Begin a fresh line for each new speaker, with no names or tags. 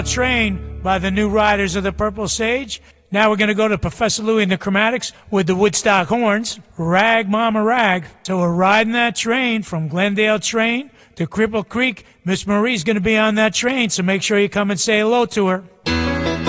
Train by the New Riders of the Purple Sage. Now we're going to go to Professor Louie and the Chromatics with the Woodstock Horns. Rag Mama Rag. So we're riding that train from Glendale Train to Cripple Creek. Miss Marie's going to be on that train, so make sure you come and say hello to her.